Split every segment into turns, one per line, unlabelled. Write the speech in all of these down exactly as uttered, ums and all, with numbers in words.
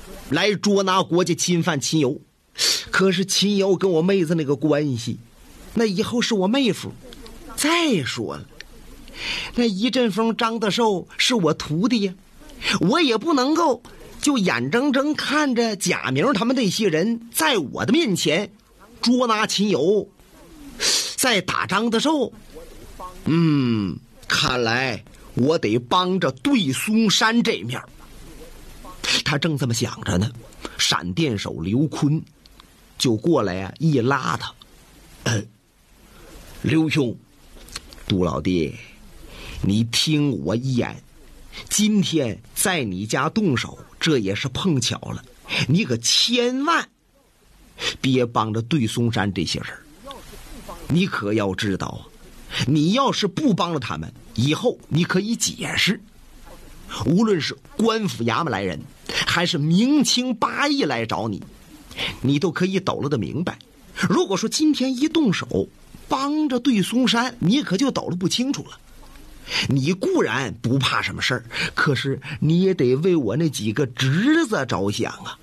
来捉拿国家侵犯秦瑶。可是秦瑶跟我妹子那个关系，那以后是我妹夫。再说了，那一阵风张德寿是我徒弟呀，我也不能够就眼睁睁看着贾明他们那些人在我的面前捉拿秦瑶，再打张德寿。嗯，看来我得帮着对松山这面。他正这么想着呢，闪电手刘坤就过来啊，一拉他，呃，刘兄，杜老弟，你听我一言，今天在你家动手，这也是碰巧了，你可千万别帮着对松山这些人。你可要知道啊，你要是不帮了他们，以后你可以解释，无论是官府衙门来人，还是明清八义来找你，你都可以抖了的明白。如果说今天一动手帮着对松山，你可就抖了不清楚了。你固然不怕什么事儿，可是你也得为我那几个侄子着想啊！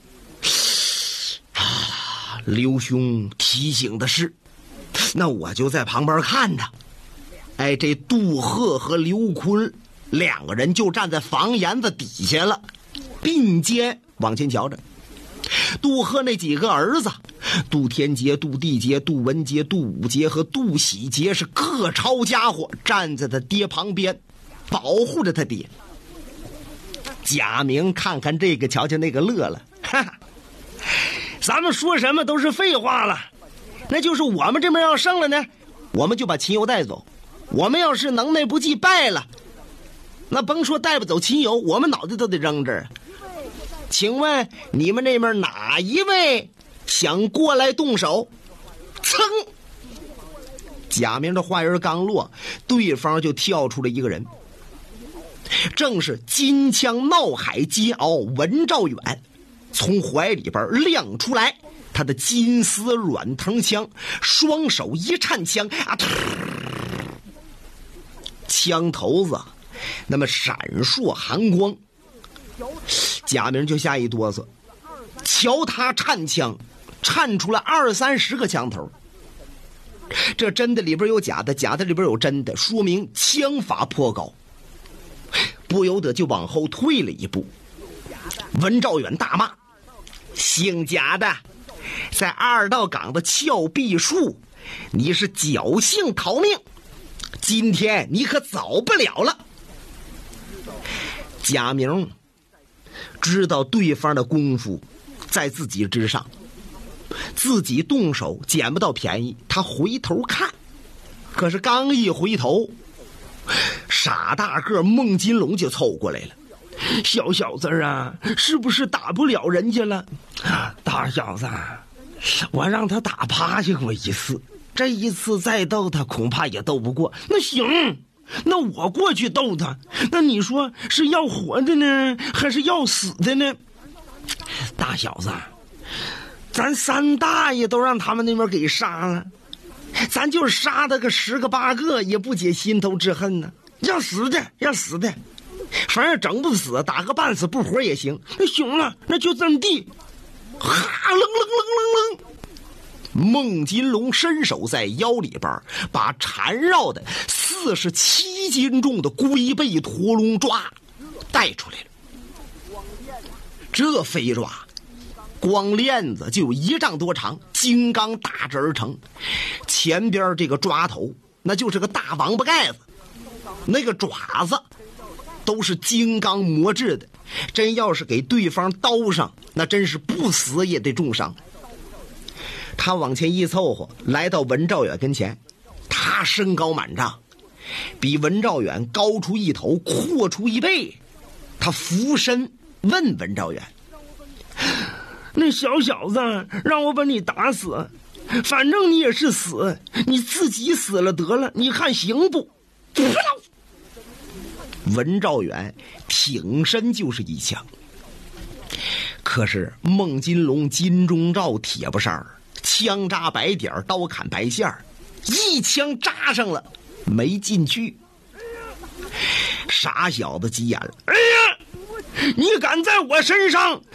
啊，刘兄提醒的是，那我就在旁边看着。哎，这杜贺和刘坤两个人就站在房檐子底下了，并肩往前瞧着。杜贺那几个儿子，杜天杰、杜地杰、杜文杰、杜武杰和杜喜杰是各抄家伙，站在他爹旁边保护着他爹。贾明看看这个瞧瞧那个乐了，哈哈，咱们说什么都是废话了，那就是我们这边要胜了呢，我们就把秦瑶带走，我们要是能耐不济败了，那甭说带不走秦瑶，我们脑袋都得扔这儿。请问你们那边哪一位想过来动手？噌！贾明的话音刚落，对方就跳出了一个人，正是金枪闹海金鳌文兆远，从怀里边亮出来他的金丝软藤枪，双手一颤枪啊，枪头子那么闪烁寒光。贾明就吓一哆嗦，瞧他颤枪，颤出了二三十个枪头，这真的里边有假的，假的里边有真的，说明枪法颇高，不由得就往后退了一步。文兆远大骂：姓贾的，在二道岗的峭壁树，你是侥幸逃命，今天你可走不了了。贾明知道对方的功夫在自己之上，自己动手捡不到便宜，他回头看，可是刚一回头，傻大个孟金龙就凑过来了：小小子啊，是不是打不了人家了？大小子，我让他打趴下过一次，这一次再斗他恐怕也斗不过。那行，那我过去斗他，那你说是要活的呢，还是要死的呢？大小子，咱三大爷都让他们那边给杀了，咱就杀他个十个八个也不解心头之恨呢。要死的要死的，反正整不死，打个半死不活也行。那行了，那就这么地。哈，愣愣愣愣愣，孟金龙伸手在腰里边把缠绕的四十七斤重的龟背驼龙抓带出来了。这飞爪光链子就有一丈多长，金刚打制而成，前边这个抓头那就是个大王八盖子，那个爪子都是金刚磨制的，真要是给对方刀上，那真是不死也得重伤。他往前一凑合，来到文兆远跟前，他身高满丈，比文兆远高出一头，阔出一倍。他俯身问文兆远：那小小子让我把你打死，反正你也是死，你自己死了得了，你看行不？文兆远挺身就是一枪，可是孟金龙金钟罩铁不上，枪扎白点，刀砍白线，一枪扎上了没进去。傻小子急眼了：哎呀，你敢在我身上